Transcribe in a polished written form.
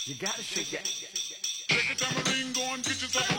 You gotta shake that. Take a tambourine, go and get yourself